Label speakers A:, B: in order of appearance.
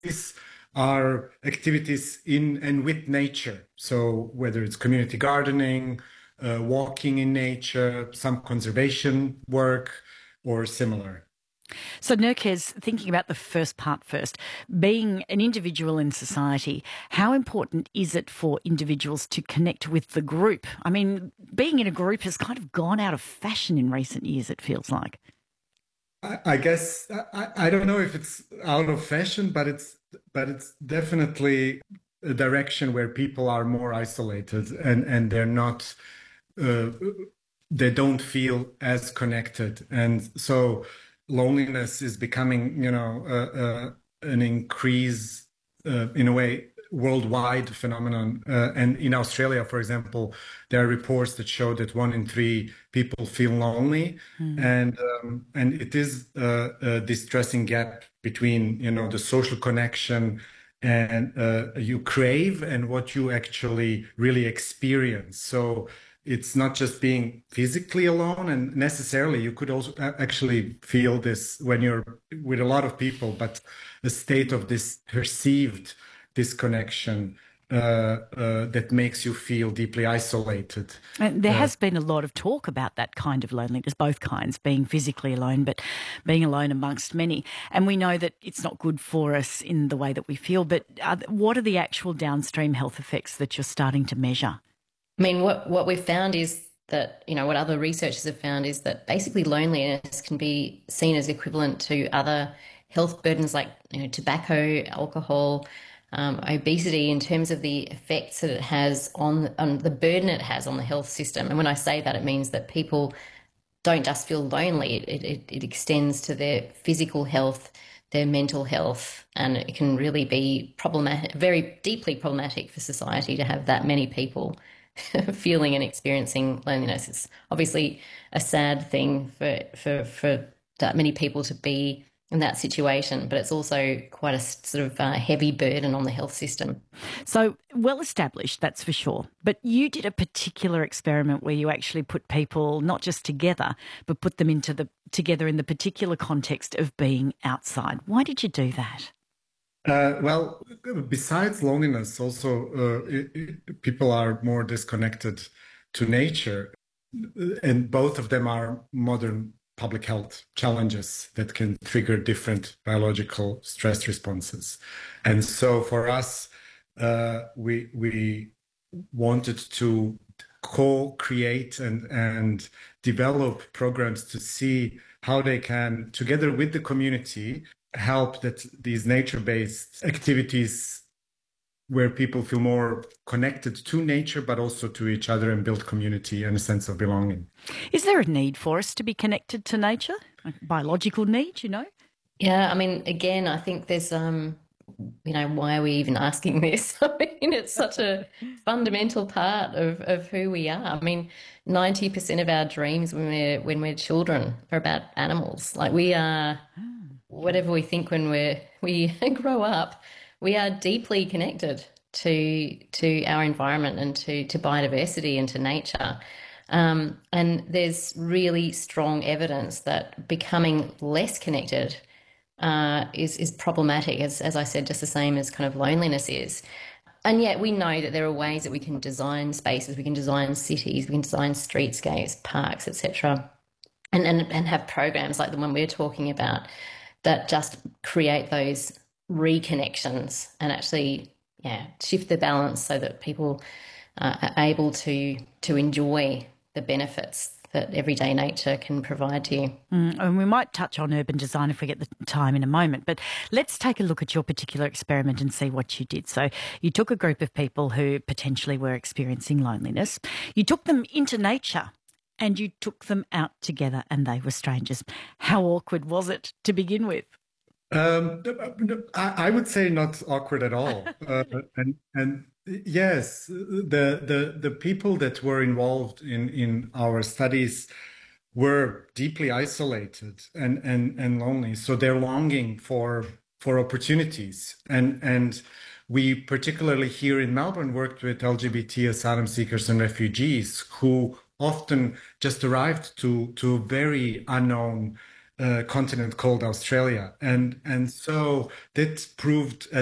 A: activities are activities in and with nature. So whether it's community gardening, walking in nature, some conservation work, or similar.
B: So, Nurkez, thinking about the first part first, being an individual in society, how important is it for individuals to connect with the group? I mean, being in a group has kind of gone out of fashion in recent years, it feels like.
A: I guess I don't know if it's out of fashion, but it's definitely a direction where people are more isolated and they're not uh, they don't feel as connected, and so loneliness is becoming, an increase in a way worldwide phenomenon. And in Australia, for example, there are reports that show that 1 in 3 people feel lonely,
B: Mm.
A: and it is a distressing gap between the social connection and you crave and what you actually really experience. So it's not just being physically alone, and necessarily you could also actually feel this when you're with a lot of people, but a state of this perceived disconnection that makes you feel deeply isolated.
B: And there
A: Uh,
B: has been a lot of talk about that kind of loneliness, both kinds, being physically alone, but being alone amongst many. And we know that it's not good for us in the way that we feel. But what are the actual downstream health effects that you're starting to measure?
C: I mean, what we've found is that, what other researchers have found is that basically loneliness can be seen as equivalent to other health burdens like, tobacco, alcohol, obesity, in terms of the effects that it has on the burden it has on the health system. And when I say that, it means that people don't just feel lonely, it extends to their physical health, their mental health, and it can really be problematic, very deeply problematic for society to have that many people feeling and experiencing loneliness. It's obviously a sad thing for that many people to be in that situation, but it's also quite a sort of heavy burden on the health system.
B: So, well established, that's for sure. But you did a particular experiment where you actually put people not just together, but put them together in the particular context of being outside. Why did you do that?
A: well, besides loneliness, also people are more disconnected to nature, and both of them are modern public health challenges that can trigger different biological stress responses. And so for us, we wanted to co-create and develop programs to see how they can, together with the community, help that these nature-based activities where people feel more connected to nature, but also to each other, and build community and a sense of belonging.
B: Is there a need for us to be connected to nature? A biological need?
C: Yeah, I mean, again, I think there's why are we even asking this? I mean, it's such a fundamental part of who we are. I mean, 90% of our dreams when we're children are about animals. Like, we are whatever we think when we grow up, we are deeply connected to our environment and to biodiversity and to nature. And there's really strong evidence that becoming less connected is problematic, as I said, just the same as kind of loneliness is. And yet we know that there are ways that we can design spaces, we can design cities, we can design streetscapes, parks, etc., and have programs like the one we're talking about that just create those reconnections and actually, yeah, shift the balance so that people are able to enjoy the benefits that everyday nature can provide to you.
B: And we might touch on urban design if we get the time in a moment, but let's take a look at your particular experiment and see what you did. So you took a group of people who potentially were experiencing loneliness. You took them into nature and you took them out together and they were strangers. How awkward was it to begin with?
A: Um, I would say not awkward at all. And yes, the people that were involved in our studies were deeply isolated and lonely. So they're longing for opportunities. And we particularly here in Melbourne worked with LGBT asylum seekers and refugees who often just arrived to very unknown continent called Australia, and so that proved